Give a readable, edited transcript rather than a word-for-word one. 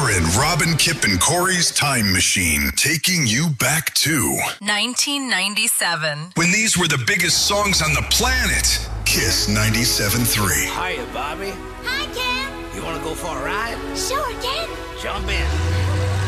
We're in Robin, Kip, and Corey's time machine, taking you back to 1997. when these were the biggest songs on the planet. Kiss 97.3. Hiya, Bobby. Hi, Ken. You want to go for a ride? Sure, Ken. Jump in.